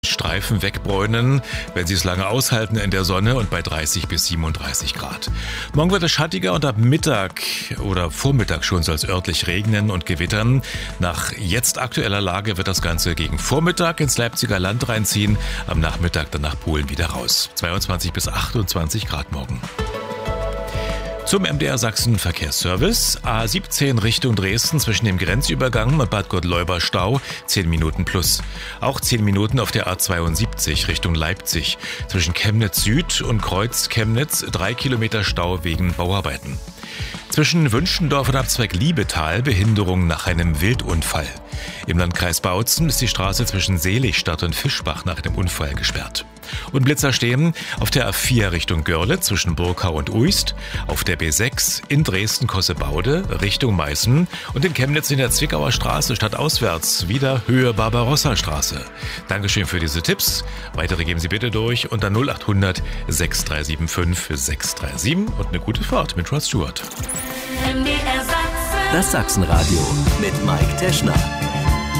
Streifen wegbräunen, wenn sie es lange aushalten in der Sonne und bei 30 bis 37 Grad. Morgen wird es schattiger und ab Mittag oder Vormittag schon soll es örtlich regnen und gewittern. Nach jetzt aktueller Lage wird das Ganze gegen Vormittag ins Leipziger Land reinziehen, am Nachmittag dann nach Polen wieder raus. 22 bis 28 Grad morgen. Zum MDR Sachsen Verkehrsservice. A17 Richtung Dresden zwischen dem Grenzübergang und Bad Gottleuba Stau 10 Minuten plus. Auch 10 Minuten auf der A72 Richtung Leipzig. Zwischen Chemnitz Süd und Kreuz Chemnitz 3 Kilometer Stau wegen Bauarbeiten. Zwischen Wünschendorf und Abzweig Liebetal Behinderung nach einem Wildunfall. Im Landkreis Bautzen ist die Straße zwischen Seligstadt und Fischbach nach dem Unfall gesperrt. Und Blitzer stehen auf der A4 Richtung Görlitz zwischen Burkau und Uist, auf der B6 in Dresden-Kossebaude Richtung Meißen und in Chemnitz in der Zwickauer Straße stadtauswärts wieder Höhe Barbarossa-Straße. Dankeschön für diese Tipps. Weitere geben Sie bitte durch unter 0800 6375 637 und eine gute Fahrt mit Rod Stewart. Das Sachsenradio mit Mike Teschner.